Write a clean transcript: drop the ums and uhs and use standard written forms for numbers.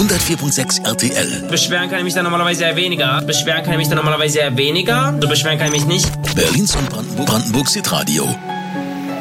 104.6 RTL. Beschweren kann ich mich dann normalerweise eher weniger. Beschweren kann ich mich nicht. Berlins und Brandenburgs Hitradio.